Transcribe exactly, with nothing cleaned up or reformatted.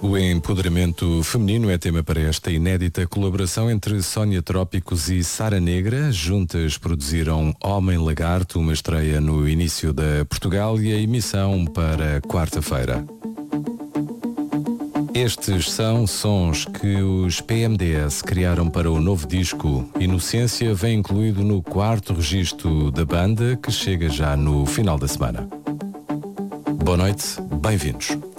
O empoderamento feminino é tema para esta inédita colaboração entre Sónia Trópicos e Sara Negra. Juntas produziram Homem Lagarto, uma estreia no início da Portugal e a emissão para quarta-feira. Estes são sons que os P M D S criaram para o novo disco. Inocência vem incluído no quarto registro da banda, que chega já no final da semana. Boa noite, bem-vindos.